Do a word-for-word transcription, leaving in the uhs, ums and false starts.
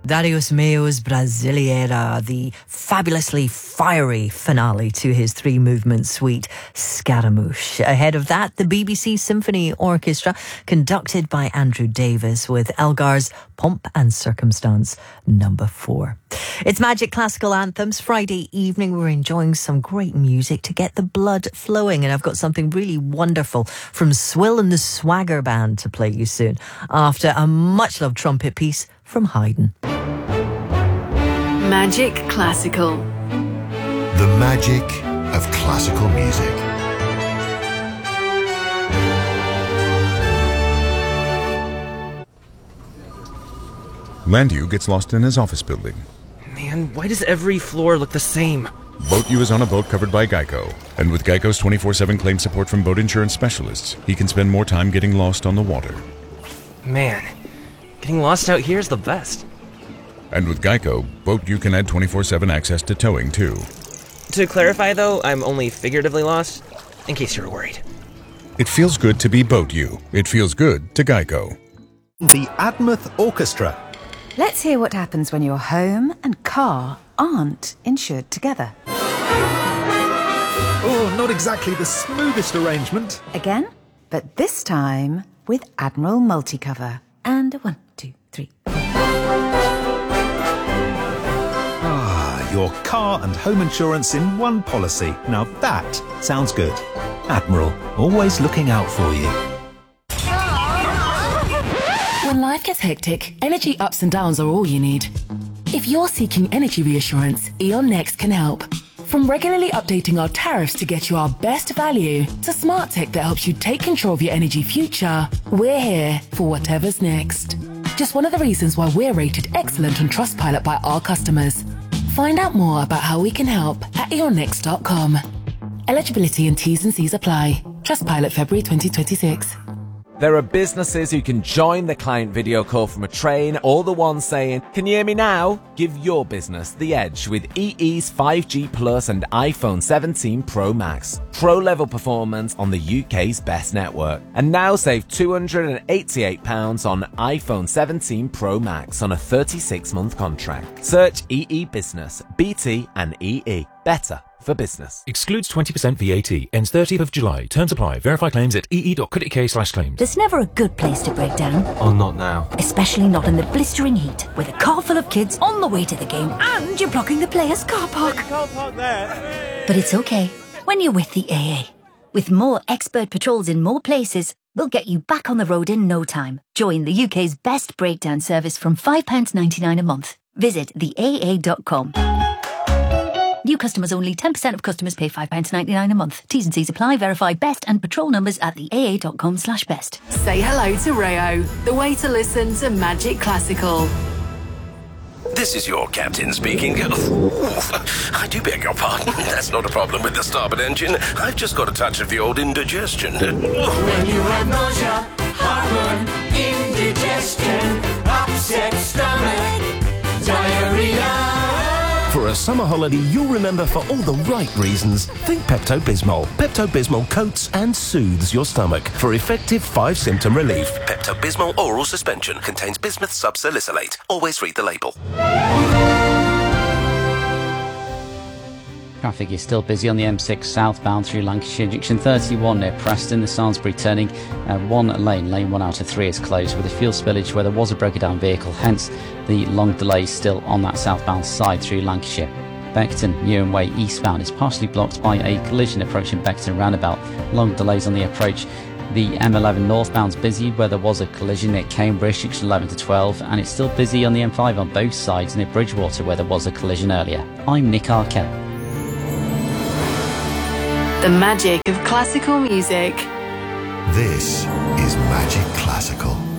Darius Mayo's Brasileira, the fabulously fiery finale to his three-movement suite, Scaramouche. Ahead of that, the B B C Symphony Orchestra, conducted by Andrew Davis, with Elgar's Pomp and Circumstance number four. It's Magic Classical Anthems. Friday evening, we're enjoying some great music to get the blood flowing, and I've got something really wonderful from Swill and the Swagger Band to play you soon, after a much-loved trumpet piece from Haydn. Magic Classical. The magic of classical music. Landew gets lost in his office building. Man, why does every floor look the same? Boat U is on a boat covered by Geico. And with Geico's twenty-four seven claim support from boat insurance specialists, he can spend more time getting lost on the water. Man, getting lost out here is the best. And with Geico, Boat U can add twenty-four seven access to towing, too. To clarify, though, I'm only figuratively lost, in case you're worried. It feels good to be Boat U. It feels good to Geico. The Admouth Orchestra. Let's hear what happens when your home and car aren't insured together. Oh, not exactly the smoothest arrangement. Again, but this time with Admiral Multicover. And a one, two, three. Ah, your car and home insurance in one policy. Now that sounds good. Admiral, always looking out for you. When life gets hectic, energy ups and downs are all you need. If you're seeking energy reassurance, E.ON Next can help. From regularly updating our tariffs to get you our best value, to smart tech that helps you take control of your energy future, we're here for whatever's next. Just one of the reasons why we're rated excellent on Trustpilot by our customers. Find out more about how we can help at e on next dot com. Eligibility and T's and C's apply. Trustpilot February twenty twenty-six. There are businesses who can join the client video call from a train, or the ones saying, "Can you hear me now?" Give your business the edge with E E's five G Plus and iPhone seventeen Pro Max. Pro-level performance on the U K's best network. And now save two hundred eighty-eight pounds on iPhone seventeen Pro Max on a thirty-six month contract. Search E E Business, B T and E E. Better for business. Excludes twenty percent V A T. Ends thirtieth of July. Terms apply. Verify claims at e e dot co dot u k slash claims. There's never a good place to break down. Oh, not now. Especially not in the blistering heat, with a car full of kids on the way to the game and you're blocking the players' car park. Can't park there. But it's okay when you're with the A A. With more expert patrols in more places, we'll get you back on the road in no time. Join the U K's best breakdown service from five pounds ninety-nine a month. Visit the a a dot com. New customers only. ten percent of customers pay five pounds ninety-nine a month. T's and C's apply. Verify best and patrol numbers at the a a dot com slash best. Say hello to Rayo, the way to listen to Magic Classical. This is your captain speaking. Ooh, I do beg your pardon. That's not a problem with the starboard engine. I've just got a touch of the old indigestion. When you have nausea, heartburn, indigestion, upset stomach, diarrhea. For a summer holiday you'll remember for all the right reasons, think Pepto-Bismol. Pepto-Bismol coats and soothes your stomach for effective five-symptom relief. Pepto-Bismol oral suspension contains bismuth subsalicylate. Always read the label. Traffic is still busy on the M six southbound through Lancashire. Junction thirty-one near Preston, the Salisbury turning. Uh, one lane, lane one out of three is closed with a fuel spillage where there was a broken down vehicle, hence the long delay still on that southbound side through Lancashire. Beckton, Newham Way eastbound is partially blocked by a collision approaching Beckton roundabout. Long delays on the approach. The M eleven northbound's busy where there was a collision at Cambridge, junction eleven to twelve, and it's still busy on the M five on both sides near Bridgewater where there was a collision earlier. I'm Nick Arkell. The magic of classical music. This is Magic Classical.